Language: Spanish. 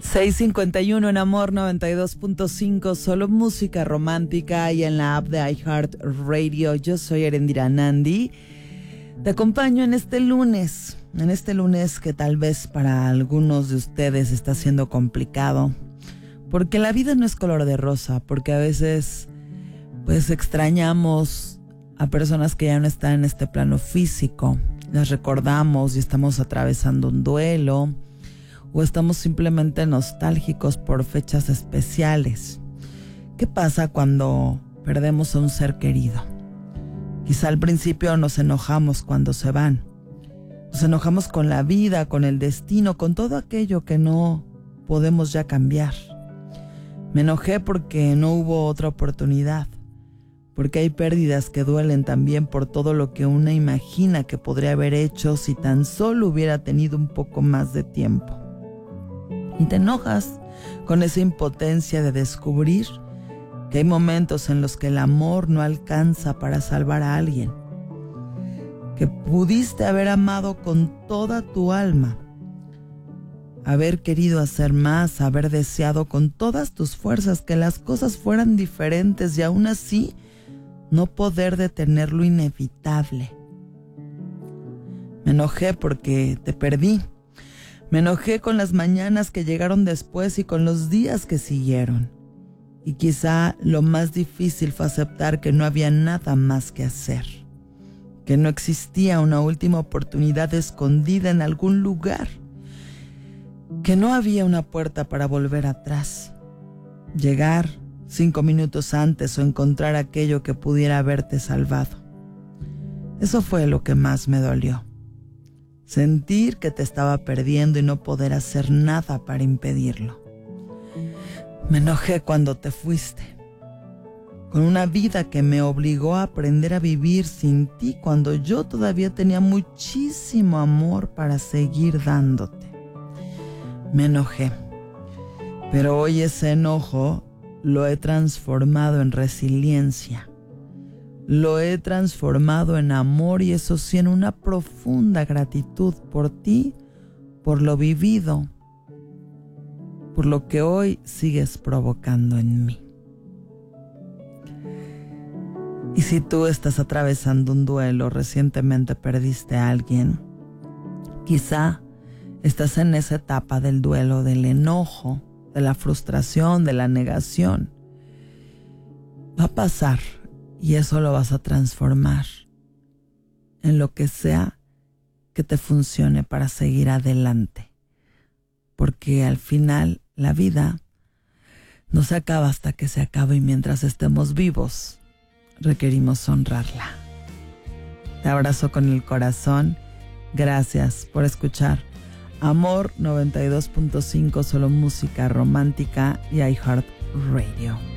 6:51 en Amor 92.5, solo música romántica y en la app de iHeartRadio. Yo soy Erendira Nandi. Te acompaño en este lunes que tal vez para algunos de ustedes está siendo complicado, porque la vida no es color de rosa, porque a veces pues extrañamos a personas que ya no están en este plano físico, las recordamos y estamos atravesando un duelo, o estamos simplemente nostálgicos por fechas especiales. ¿Qué pasa cuando perdemos a un ser querido? Quizá al principio nos enojamos cuando se van. Nos enojamos con la vida, con el destino, con todo aquello que no podemos ya cambiar. Me enojé porque no hubo otra oportunidad, porque hay pérdidas que duelen también por todo lo que uno imagina que podría haber hecho si tan solo hubiera tenido un poco más de tiempo. Y te enojas con esa impotencia de descubrir que hay momentos en los que el amor no alcanza para salvar a alguien, que pudiste haber amado con toda tu alma, haber querido hacer más, haber deseado con todas tus fuerzas que las cosas fueran diferentes y aún así no poder detener lo inevitable. Me enojé porque te perdí. Me enojé con las mañanas que llegaron después y con los días que siguieron. Y quizá lo más difícil fue aceptar que no había nada más que hacer, que no existía una última oportunidad escondida en algún lugar, que no había una puerta para volver atrás, llegar 5 minutos antes o encontrar aquello que pudiera haberte salvado. Eso fue lo que más me dolió. Sentir que te estaba perdiendo y no poder hacer nada para impedirlo. Me enojé cuando te fuiste, con una vida que me obligó a aprender a vivir sin ti cuando yo todavía tenía muchísimo amor para seguir dándote. Me enojé, pero hoy ese enojo lo he transformado en resiliencia. Lo he transformado en amor y eso sí, en una profunda gratitud por ti, por lo vivido, por lo que hoy sigues provocando en mí. Y si tú estás atravesando un duelo, recientemente perdiste a alguien, quizá estás en esa etapa del duelo, del enojo, de la frustración, de la negación. Va a pasar. Y eso lo vas a transformar en lo que sea que te funcione para seguir adelante. Porque al final la vida no se acaba hasta que se acaba y mientras estemos vivos requerimos honrarla. Te abrazo con el corazón. Gracias por escuchar Amor 92.5, solo música romántica y iHeartRadio.